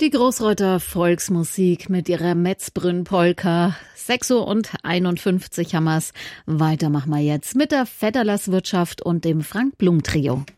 Die Großreuther Volksmusik mit ihrer Metzbrünn-Polka. 6:51 Uhr haben wir's. Weiter machen wir jetzt mit der Vetterlerswirtschaft und dem Frank Blum Trio.